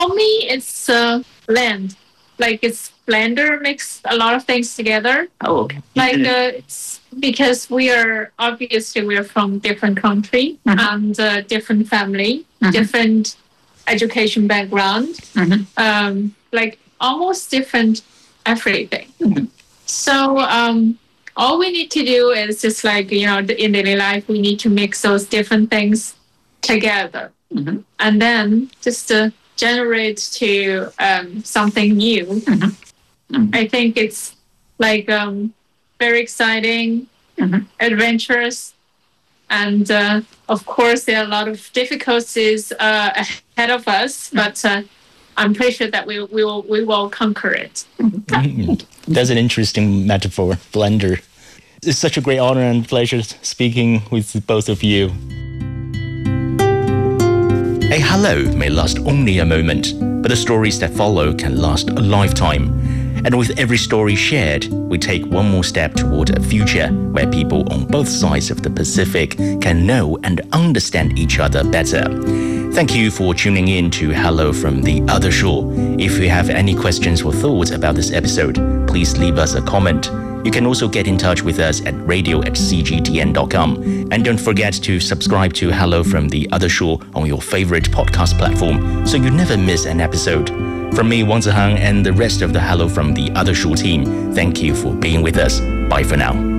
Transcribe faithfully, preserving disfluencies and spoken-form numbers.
me, it's uh, blend. Like it's blender mix a lot of things together. Oh, okay. Like uh, it's because we are obviously we are from different country Mhm. and uh, different family, Mhm. different education background, Mhm. um, like almost different everything. Mhm. So um, all we need to do is just like you know in daily life we need to mix those different things together, Mhm. and then just uh, generate to um, something new. Mhm. Mhm. I think it's like um, very exciting, Mhm. adventurous, and uh, of course there are a lot of difficulties uh, ahead of us, but uh, I'm pretty sure that we, we will we will conquer it. Mm, that's an interesting metaphor, blender. It's such a great honor and pleasure speaking with both of you. A hello may last only a moment, but the stories that follow can last a lifetime. And with every story shared, we take one more step toward a future where people on both sides of the Pacific can know and understand each other better. Thank you for tuning in to Hello from the Other Shore. If you have any questions or thoughts about this episode, please leave us a comment. You can also get in touch with us at radio at c g t n dot com. And don't forget to subscribe to Hello from the Other Shore on your favorite podcast platform so you never miss an episode. From me, Wang Zihang, and the rest of the Hello from the Other Shore team, thank you for being with us. Bye for now.